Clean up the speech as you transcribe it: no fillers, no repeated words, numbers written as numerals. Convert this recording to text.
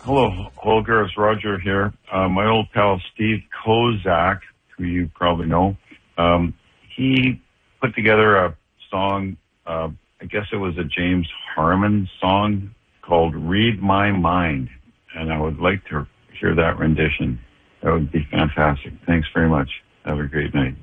Hello, Holger. It's Roger here. My old pal Steve Kozak, who you probably know, he put together a song, I guess it was a James Harmon song called Read My Mind. And I would like to hear that rendition. That would be fantastic. Thanks very much. Have a great night.